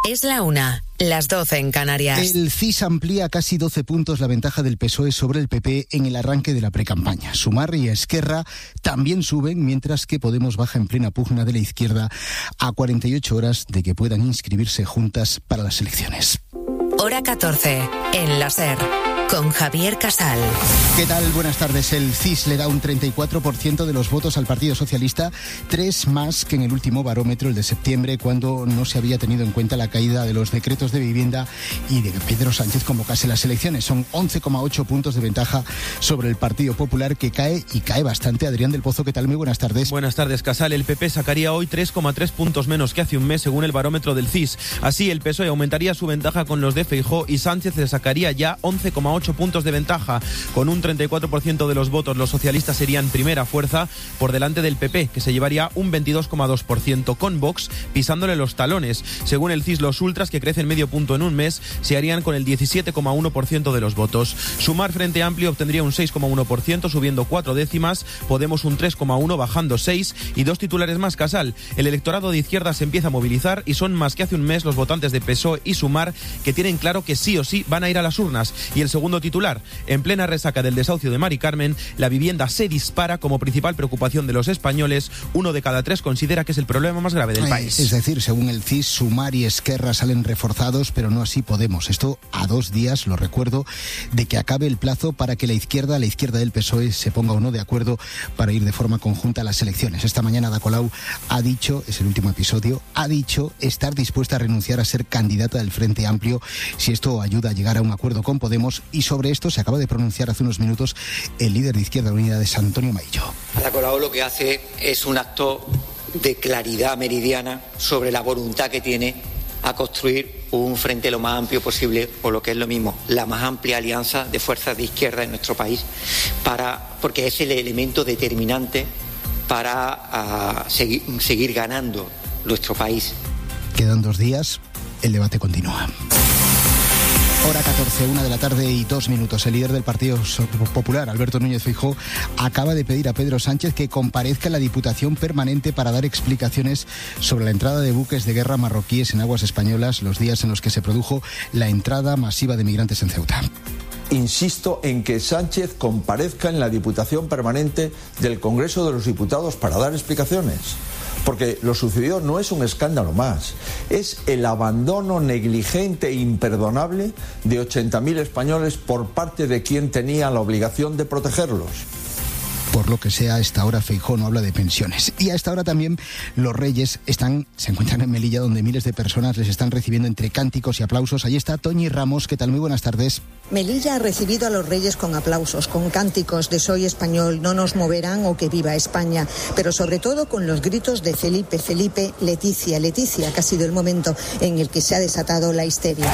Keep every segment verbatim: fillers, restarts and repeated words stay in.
Es la una, las doce en Canarias. El C I S amplía casi doce puntos la ventaja del P S O E sobre el P P en el arranque de la precampaña. Sumar y Esquerra también suben, mientras que Podemos baja en plena pugna de la izquierda a cuarenta y ocho horas de que puedan inscribirse juntas para las elecciones. Hora catorce, en la SER, con Javier Casal. ¿Qué tal? Buenas tardes. El C I S le da un treinta y cuatro por ciento de los votos al Partido Socialista, tres más que en el último barómetro, el de septiembre, cuando no se había tenido en cuenta la caída de los decretos de vivienda y de que Pedro Sánchez convocase las elecciones. Son once coma ocho puntos de ventaja sobre el Partido Popular, que cae y cae bastante. Adrián del Pozo, ¿qué tal? Muy buenas tardes. Buenas tardes, Casal. El P P sacaría hoy tres coma tres puntos menos que hace un mes, según el barómetro del C I S. Así, el P S O E aumentaría su ventaja con los de Feijóo y Sánchez le sacaría ya once coma ocho puntos de ventaja. Con un treinta y cuatro por ciento de los votos, los socialistas serían primera fuerza por delante del P P, que se llevaría un veintidós coma dos por ciento, con Vox pisándole los talones. Según el C I S, los ultras, que crecen medio punto en un mes, se harían con el diecisiete coma uno por ciento de los votos. Sumar Frente Amplio obtendría un seis coma uno por ciento, subiendo cuatro décimas, Podemos un tres coma uno, bajando seis, y dos titulares más, Casal. El electorado de izquierda se empieza a movilizar y son más que hace un mes los votantes de P S O E y Sumar, que tienen claro que sí o sí van a ir a las urnas. Y el segundo titular: en plena resaca del desahucio de Mari Carmen, la vivienda se dispara como principal preocupación de los españoles. Uno de cada tres considera que es el problema más grave del país. Es decir, según el C I S, Sumar y Esquerra salen reforzados, pero no así Podemos. Esto a dos días, lo recuerdo, de que acabe el plazo para que la izquierda, la izquierda del P S O E, se ponga o no de acuerdo para ir de forma conjunta a las elecciones. Esta mañana Ada Colau ha dicho, es el último episodio, ha dicho estar dispuesta a renunciar a ser candidata del Frente Amplio si esto ayuda a llegar a un acuerdo con Podemos, y sobre esto se acaba de pronunciar hace unos minutos el líder de Izquierda Unida, de Antonio Maillo. Ada Colau lo que hace es un acto de claridad meridiana sobre la voluntad que tiene a construir un frente lo más amplio posible, o lo que es lo mismo, la más amplia alianza de fuerzas de izquierda en nuestro país, para, porque es el elemento determinante para uh, seguir, seguir ganando nuestro país. Quedan dos días, el debate continúa. Hora catorce, una de la tarde y dos minutos. El líder del Partido Popular, Alberto Núñez Feijóo, acaba de pedir a Pedro Sánchez que comparezca en la Diputación Permanente para dar explicaciones sobre la entrada de buques de guerra marroquíes en aguas españolas, los días en los que se produjo la entrada masiva de migrantes en Ceuta. Insisto en que Sánchez comparezca en la Diputación Permanente del Congreso de los Diputados para dar explicaciones. Porque lo sucedido no es un escándalo más, es el abandono negligente e imperdonable de ochenta mil españoles por parte de quien tenía la obligación de protegerlos. Por lo que sea, a esta hora Feijóo no habla de pensiones. Y a esta hora también los Reyes están, se encuentran en Melilla, donde miles de personas les están recibiendo entre cánticos y aplausos. Allí está Toñi Ramos. ¿Qué tal? Muy buenas tardes. Melilla ha recibido a los Reyes con aplausos, con cánticos de "Soy español, no nos moverán" o "Que viva España", pero sobre todo con los gritos de Felipe, Felipe, Leticia, Leticia, que ha sido el momento en el que se ha desatado la histeria.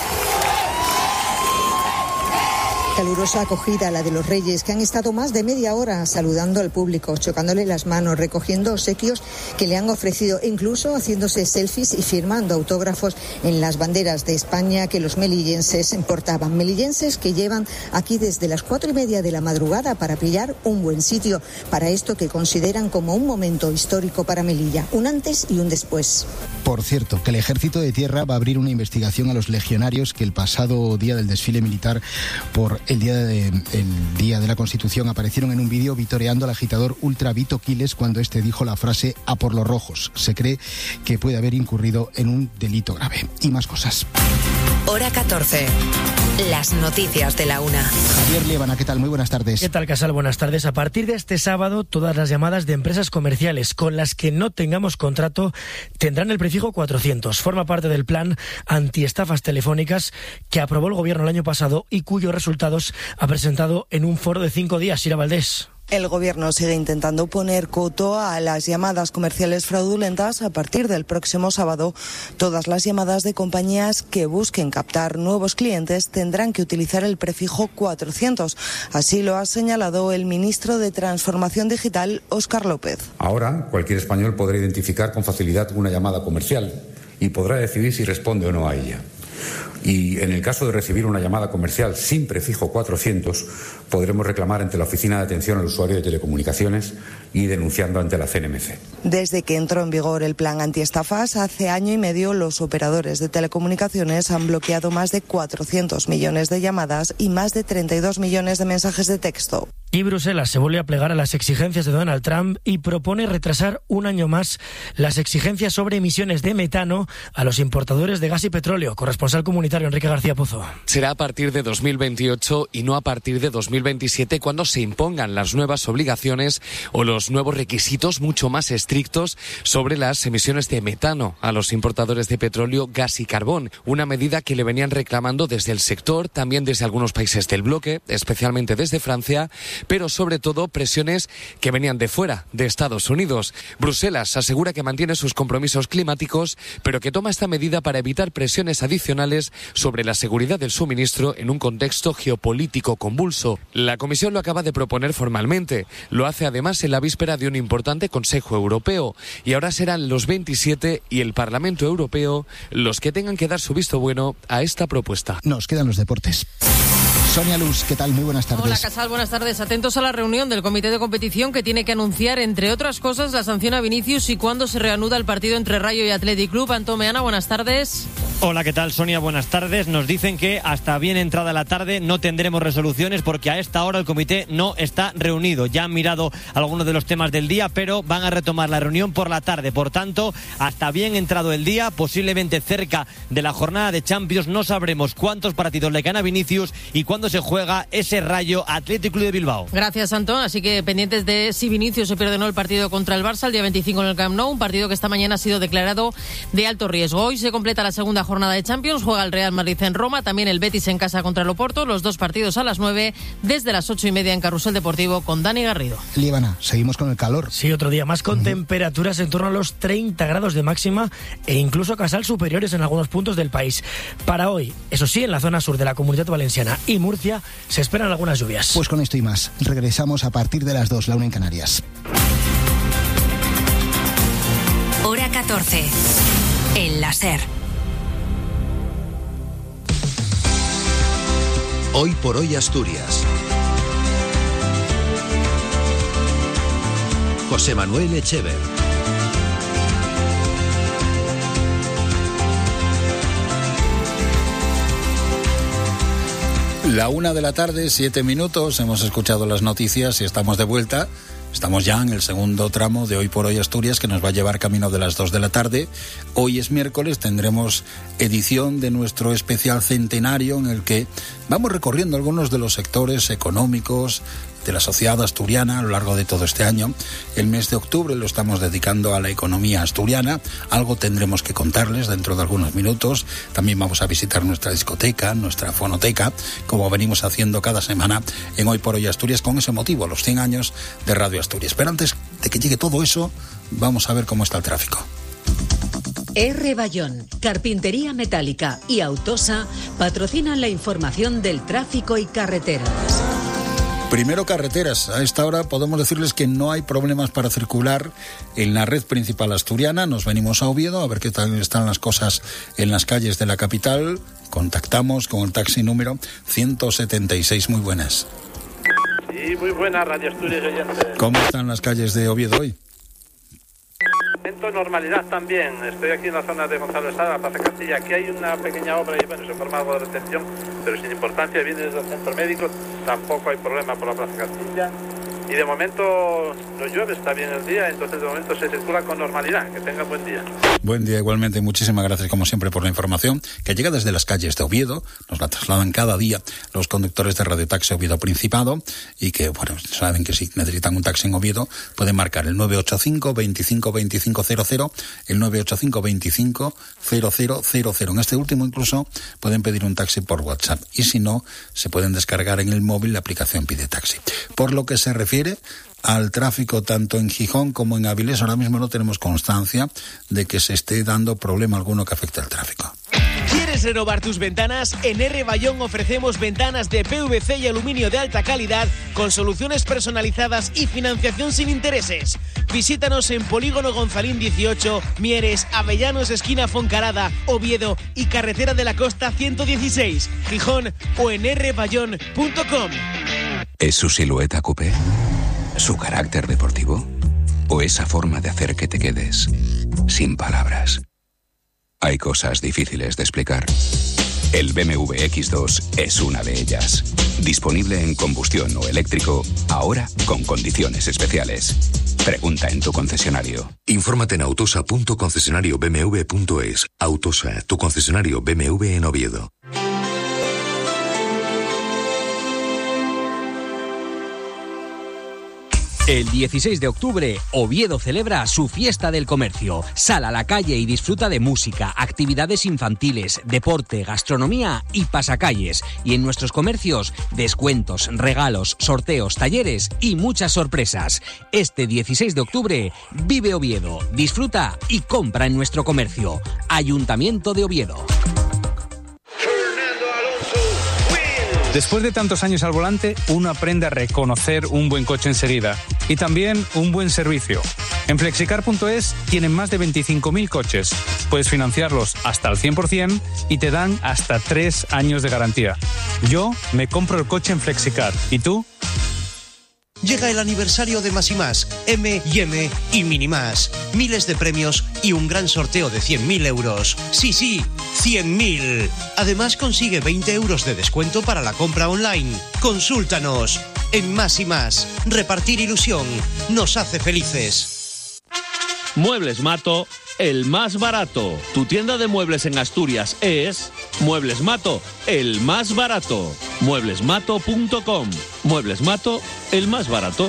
Calurosa acogida la de los Reyes, que han estado más de media hora saludando al público, chocándole las manos, recogiendo obsequios que le han ofrecido, e incluso haciéndose selfies y firmando autógrafos en las banderas de España que los melillenses portaban. Melillenses que llevan aquí desde las cuatro y media de la madrugada para pillar un buen sitio para esto que consideran como un momento histórico para Melilla, un antes y un después. Por cierto, que el Ejército de Tierra va a abrir una investigación a los legionarios que el pasado día del desfile militar por el día de, el día de la Constitución aparecieron en un vídeo vitoreando al agitador ultra Vito Quiles cuando este dijo la frase "a por los rojos". Se cree que puede haber incurrido en un delito grave. Y más cosas. Hora catorce. Las noticias de la una. Javier Liébana, ¿qué tal? Muy buenas tardes. ¿Qué tal, Casal? Buenas tardes. A partir de este sábado, todas las llamadas de empresas comerciales con las que no tengamos contrato tendrán el prefijo cuatrocientos. Forma parte del plan antiestafas telefónicas que aprobó el Gobierno el año pasado y cuyos resultados ha presentado en un foro de cinco días. Ira Valdés. El Gobierno sigue intentando poner coto a las llamadas comerciales fraudulentas. A partir del próximo sábado, todas las llamadas de compañías que busquen captar nuevos clientes tendrán que utilizar el prefijo cuatrocientos. Así lo ha señalado el ministro de Transformación Digital, Óscar López. Ahora, cualquier español podrá identificar con facilidad una llamada comercial y podrá decidir si responde o no a ella. Y en el caso de recibir una llamada comercial sin prefijo cuatrocientos, podremos reclamar ante la Oficina de Atención al Usuario de Telecomunicaciones y denunciando ante la C N M C. Desde que entró en vigor el plan antiestafas, hace año y medio los operadores de telecomunicaciones han bloqueado más de cuatrocientos millones de llamadas y más de treinta y dos millones de mensajes de texto. Y Bruselas se vuelve a plegar a las exigencias de Donald Trump y propone retrasar un año más las exigencias sobre emisiones de metano a los importadores de gas y petróleo. Corresponsal comunitario Enrique García Pozo. Será a partir de dos mil veintiocho y no a partir de dos mil veintisiete cuando se impongan las nuevas obligaciones o los nuevos requisitos mucho más estrictos sobre las emisiones de metano a los importadores de petróleo, gas y carbón. Una medida que le venían reclamando desde el sector, también desde algunos países del bloque, especialmente desde Francia, pero sobre todo presiones que venían de fuera, de Estados Unidos. Bruselas asegura que mantiene sus compromisos climáticos, pero que toma esta medida para evitar presiones adicionales sobre la seguridad del suministro en un contexto geopolítico convulso. La Comisión lo acaba de proponer formalmente. Lo hace además en la víspera de un importante Consejo Europeo. Y ahora serán los veintisiete y el Parlamento Europeo los que tengan que dar su visto bueno a esta propuesta. Nos quedan los deportes. Sonia Luz, ¿qué tal? Muy buenas tardes. Hola, Casal, buenas tardes. Atentos a la reunión del Comité de Competición que tiene que anunciar, entre otras cosas, la sanción a Vinicius y cuándo se reanuda el partido entre Rayo y Athletic Club. Antón Meana, buenas tardes. Hola, ¿qué tal, Sonia? Buenas tardes. Nos dicen que hasta bien entrada la tarde no tendremos resoluciones porque a esta hora el comité no está reunido. Ya han mirado algunos de los temas del día, pero van a retomar la reunión por la tarde. Por tanto, hasta bien entrado el día, posiblemente cerca de la jornada de Champions, no sabremos cuántos partidos le quedan a Vinicius y cuándo se juega ese Rayo Athletic Club de Bilbao. Gracias, Antón. Así que pendientes de si Vinicius se pierde o no el partido contra el Barça el día veinticinco en el Camp Nou, un partido que esta mañana ha sido declarado de alto riesgo. Hoy se completa la segunda jornada de Champions, juega el Real Madrid en Roma, también el Betis en casa contra el Oporto, los dos partidos a las nueve, desde las ocho y media en Carrusel Deportivo con Dani Garrido. Líbana, seguimos con el calor. Sí, otro día más con uh-huh. temperaturas en torno a los treinta grados de máxima e incluso Casal superiores en algunos puntos del país. Para hoy, eso sí, en la zona sur de la Comunidad Valenciana y Murcia se esperan algunas lluvias. Pues con esto y más, regresamos a partir de las dos, la una en Canarias. Hora catorce, en la SER. Hoy por hoy Asturias. José Manuel Echever. La una de la tarde, siete minutos, hemos escuchado las noticias y estamos de vuelta. Estamos ya en el segundo tramo de Hoy por Hoy Asturias, que nos va a llevar camino de las dos de la tarde. Hoy es miércoles, tendremos edición de nuestro especial centenario en el que vamos recorriendo algunos de los sectores económicos de la sociedad asturiana a lo largo de todo este año. El mes de octubre lo estamos dedicando a la economía asturiana. Algo tendremos que contarles dentro de algunos minutos. También vamos a visitar nuestra discoteca, nuestra fonoteca, como venimos haciendo cada semana en Hoy por Hoy Asturias, con ese motivo, los cien años de Radio Asturias. Pero antes de que llegue todo eso, vamos a ver cómo está el tráfico. R. Bayón, Carpintería Metálica y Autosa patrocinan la información del tráfico y carreteras. Primero, carreteras. A esta hora podemos decirles que no hay problemas para circular en la red principal asturiana. Nos venimos a Oviedo a ver qué tal están las cosas en las calles de la capital. Contactamos con el taxi número ciento setenta y seis. Muy buenas. Sí, muy buenas, Radio Asturias oyentes. ¿Cómo están las calles de Oviedo hoy? Momento normalidad también. Estoy aquí en la zona de Gonzalo Estrada, Plaza Castilla. Aquí hay una pequeña obra y bueno, se forma algo de retención, pero sin importancia. Viene desde el centro médico, tampoco hay problema por la Plaza Castilla. Y de momento no llueve, está bien el día, entonces de momento se circula con normalidad. Que tengan buen día. Buen día igualmente, muchísimas gracias como siempre por la información que llega desde las calles de Oviedo. Nos la trasladan cada día los conductores de Radio Taxi Oviedo Principado y que, bueno, saben que si necesitan un taxi en Oviedo pueden marcar el nueve ocho cinco, veinticinco, veinticinco cero cero, el nueve ocho cinco, veinticinco, cero cero cero cero. En este último incluso pueden pedir un taxi por WhatsApp y si no, se pueden descargar en el móvil la aplicación Pide Taxi. Por lo que se refiere al tráfico tanto en Gijón como en Avilés, ahora mismo no tenemos constancia de que se esté dando problema alguno que afecte al tráfico. ¿Quieres renovar tus ventanas? En R. Bayón ofrecemos ventanas de P V C y aluminio de alta calidad con soluciones personalizadas y financiación sin intereses. Visítanos en Polígono Gonzalín dieciocho, Mieres, Avellanos, esquina Foncarada, Oviedo y Carretera de la Costa ciento dieciséis, Gijón o en r bayón punto com. ¿Es su silueta coupé? ¿Su carácter deportivo? o esa forma de hacer que te quedes sin palabras. Hay cosas difíciles de explicar. El B M W X dos es una de ellas. Disponible en combustión o eléctrico, ahora con condiciones especiales. Pregunta en tu concesionario. Infórmate en autosa punto concesionario b m w punto es. Autosa, tu concesionario B M W en Oviedo. El dieciséis de octubre, Oviedo celebra su fiesta del comercio. Sal a la calle y disfruta de música, actividades infantiles, deporte, gastronomía y pasacalles. Y en nuestros comercios, descuentos, regalos, sorteos, talleres y muchas sorpresas. Este dieciséis de octubre, vive Oviedo, disfruta y compra en nuestro comercio. Ayuntamiento de Oviedo. Después de tantos años al volante, uno aprende a reconocer un buen coche enseguida y también un buen servicio. En flexicar punto es tienen más de veinticinco mil coches. Puedes financiarlos hasta el cien por ciento y te dan hasta tres años de garantía. Yo me compro el coche en Flexicar. ¿Y tú? Llega el aniversario de Más y Más, M y M y Mini Más. Miles de premios y un gran sorteo de cien mil euros. Sí, sí, cien mil. Además consigue veinte euros de descuento para la compra online. Consúltanos. En Más y Más, repartir ilusión nos hace felices. Muebles Mato, el más barato. Tu tienda de muebles en Asturias es Muebles Mato, el más barato. muebles mato punto com. Muebles Mato, el más barato.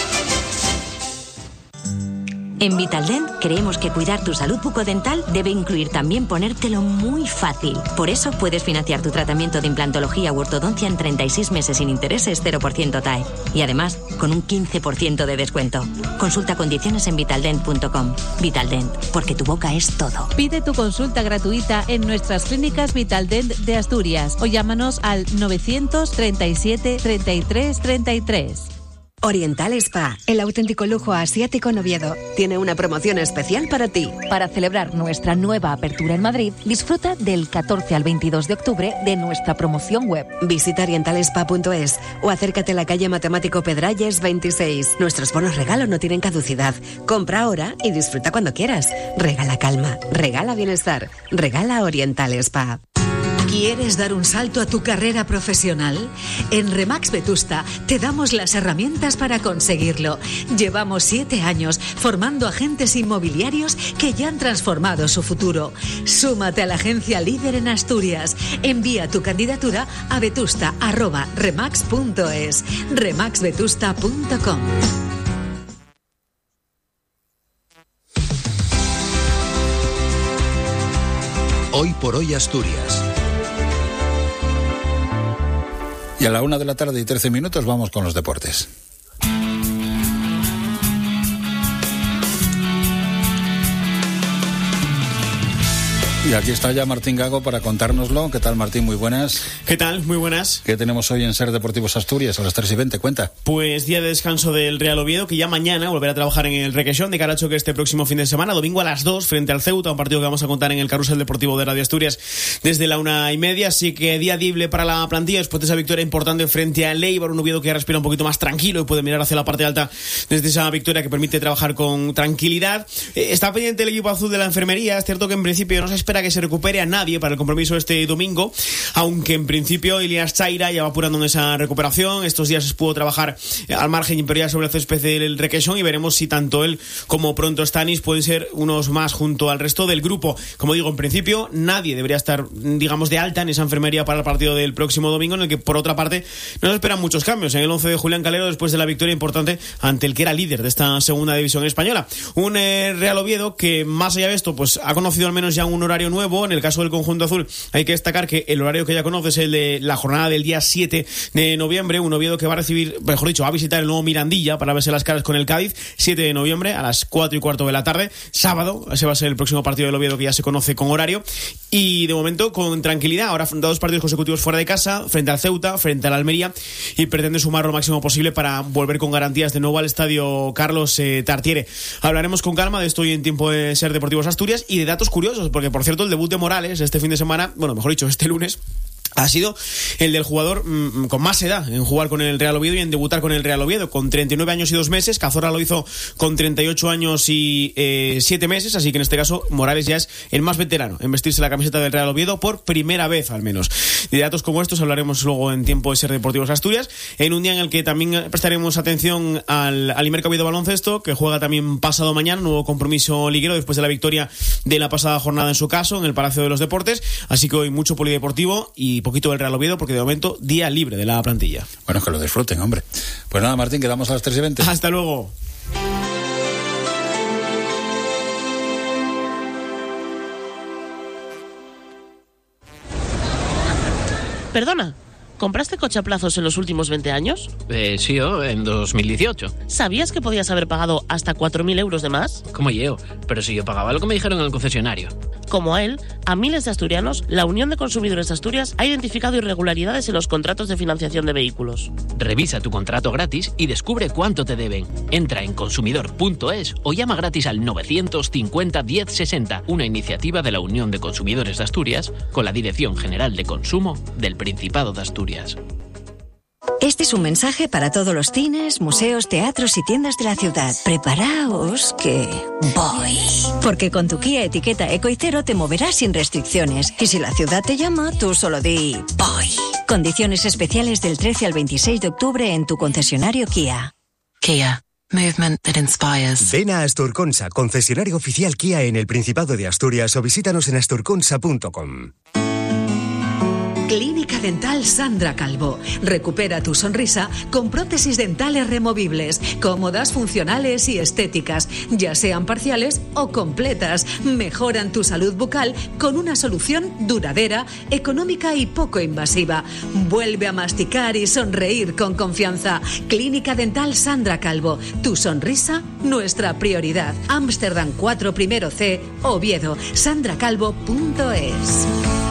En Vitaldent creemos que cuidar tu salud bucodental debe incluir también ponértelo muy fácil. Por eso puedes financiar tu tratamiento de implantología u ortodoncia en treinta y seis meses sin intereses, cero por ciento T A E. Y además, con un quince por ciento de descuento. Consulta condiciones en vitaldent punto com. Vitaldent, porque tu boca es todo. Pide tu consulta gratuita en nuestras clínicas Vitaldent de Asturias o llámanos al novecientos treinta y siete treinta y tres treinta y tres. Oriental Spa, el auténtico lujo asiático en Oviedo, tiene una promoción especial para ti. Para celebrar nuestra nueva apertura en Madrid, disfruta del catorce al veintidós de octubre de nuestra promoción web. Visita oriental spa punto es o acércate a la calle Matemático Pedralles veintiséis. Nuestros bonos regalo no tienen caducidad. Compra ahora y disfruta cuando quieras. Regala calma, regala bienestar, regala Oriental Spa. ¿Quieres dar un salto a tu carrera profesional? En Remax Vetusta te damos las herramientas para conseguirlo. Llevamos siete años formando agentes inmobiliarios que ya han transformado su futuro. Súmate a la agencia líder en Asturias. Envía tu candidatura a vetusta arroba remax punto es. remax vetusta punto com. Hoy por hoy Asturias. Y a la una de la tarde y trece minutos vamos con los deportes. Y aquí está ya Martín Gago para contárnoslo. ¿Qué tal, Martín? Muy buenas. ¿Qué tal? Muy buenas. ¿Qué tenemos hoy en Ser Deportivos Asturias a las tres y veinte? Cuenta. Pues día de descanso del Real Oviedo, que ya mañana volverá a trabajar en el Requesón de Caracho, que este próximo fin de semana, domingo a las dos, frente al Ceuta, un partido que vamos a contar en el Carrusel Deportivo de Radio Asturias desde la una y media. Así que día dible para la plantilla después de esa victoria importante frente al Eibar, un Oviedo que respira un poquito más tranquilo y puede mirar hacia la parte alta desde esa victoria que permite trabajar con tranquilidad. Eh, está pendiente el equipo azul de la enfermería. Es cierto que en principio no se espera que se recupere a nadie para el compromiso este domingo, aunque en principio Ilias Chaira ya va apurando en esa recuperación. Estos días se pudo trabajar al margen imperial sobre el césped del Requesón y veremos si tanto él como pronto Stanis pueden ser unos más junto al resto del grupo. Como digo, en principio nadie debería estar, digamos, de alta en esa enfermería para el partido del próximo domingo, en el que por otra parte no se esperan muchos cambios en el once de Julián Calero después de la victoria importante ante el que era líder de esta segunda división española. Un eh, Real Oviedo que, más allá de esto, pues ha conocido al menos ya un horario nuevo. En el caso del conjunto azul hay que destacar que el horario que ya conoce es el de la jornada del día siete de noviembre, un Oviedo que va a recibir, mejor dicho, va a visitar el nuevo Mirandilla para verse las caras con el Cádiz, siete de noviembre a las cuatro y cuarto de la tarde, sábado. Ese va a ser el próximo partido del Oviedo, que ya se conoce con horario, y de momento con tranquilidad. Ahora afronta dos partidos consecutivos fuera de casa, frente al Ceuta, frente al Almería, y pretende sumar lo máximo posible para volver con garantías de nuevo al estadio Carlos eh, Tartiere. Hablaremos con calma de esto y en tiempo de Ser Deportivos Asturias y de datos curiosos, porque por cierto el debut de Morales este fin de semana, bueno, mejor dicho, este lunes, ha sido el del jugador mmm, con más edad en jugar con el Real Oviedo y en debutar con el Real Oviedo, con treinta y nueve años y dos meses. Cazorla lo hizo con treinta y ocho años y eh, siete meses, así que en este caso Morales ya es el más veterano en vestirse la camiseta del Real Oviedo por primera vez al menos. De datos como estos hablaremos luego en Tiempo de Ser Deportivos Asturias, en un día en el que también prestaremos atención al, al Imerca Oviedo Baloncesto, que juega también pasado mañana, nuevo compromiso liguero después de la victoria de la pasada jornada en su caso, en el Palacio de los Deportes, así que hoy mucho polideportivo y poquito del Real Oviedo, porque de momento día libre de la plantilla. Bueno, que lo disfruten, hombre. Pues nada, Martín, quedamos a las tres y veinte. Hasta luego. Perdona, ¿compraste coche a plazos en los últimos veinte años? Eh, sí, oh, en dos mil dieciocho. ¿Sabías que podías haber pagado hasta cuatro mil euros de más? ¿Cómo yo? Pero si yo pagaba lo que me dijeron en el concesionario. Como a él, a miles de asturianos, la Unión de Consumidores de Asturias ha identificado irregularidades en los contratos de financiación de vehículos. Revisa tu contrato gratis y descubre cuánto te deben. Entra en consumidor punto es o llama gratis al novecientos cincuenta diez sesenta, una iniciativa de la Unión de Consumidores de Asturias con la Dirección General de Consumo del Principado de Asturias. Este es un mensaje para todos los cines, museos, teatros y tiendas de la ciudad. Preparaos que voy. Porque con tu Kia etiqueta Eco y Cero te moverás sin restricciones. Y si la ciudad te llama, tú solo di voy. Condiciones especiales del trece al veintiséis de octubre en tu concesionario Kia. Kia. Movement that inspires. Ven a Asturconsa, concesionario oficial Kia en el Principado de Asturias, o visítanos en asturconsa punto com. Clínica Dental Sandra Calvo. Recupera tu sonrisa con prótesis dentales removibles, cómodas, funcionales y estéticas, ya sean parciales o completas. Mejoran tu salud bucal con una solución duradera, económica y poco invasiva. Vuelve a masticar y sonreír con confianza. Clínica Dental Sandra Calvo. Tu sonrisa, nuestra prioridad. Ámsterdam cuatro primero C, Oviedo. sandra calvo punto es.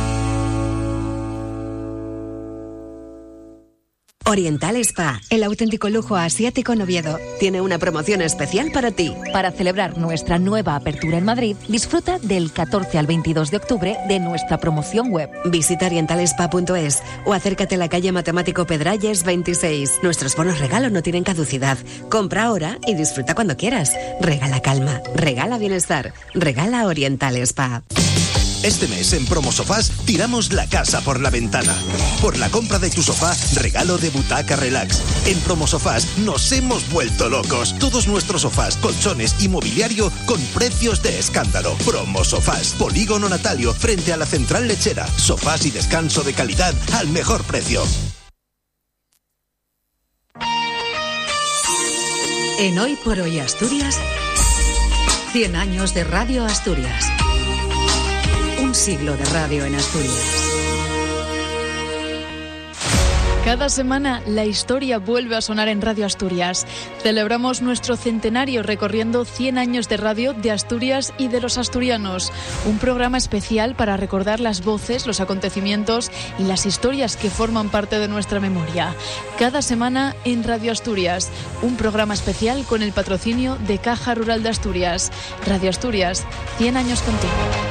Oriental Spa, el auténtico lujo asiático en Oviedo, tiene una promoción especial para ti. Para celebrar nuestra nueva apertura en Madrid, disfruta del catorce al veintidós de octubre de nuestra promoción web. Visita oriental spa punto es o acércate a la calle Matemático Pedralles veintiséis. Nuestros bonos regalo no tienen caducidad. Compra ahora y disfruta cuando quieras. Regala calma, regala bienestar, regala Oriental Spa. Este mes en Promosofás tiramos la casa por la ventana. Por la compra de tu sofá, regalo de butaca relax. En Promosofás nos hemos vuelto locos. Todos nuestros sofás, colchones y mobiliario con precios de escándalo. Promosofás, Polígono Natalio, frente a la Central Lechera. Sofás y descanso de calidad al mejor precio. En Hoy por Hoy Asturias, cien años de Radio Asturias. Un siglo de radio en Asturias. Cada semana la historia vuelve a sonar en Radio Asturias. Celebramos nuestro centenario recorriendo cien años de radio de Asturias y de los asturianos. Un programa especial para recordar las voces, los acontecimientos y las historias que forman parte de nuestra memoria. Cada semana en Radio Asturias. Un programa especial con el patrocinio de Caja Rural de Asturias. Radio Asturias, cien años contigo.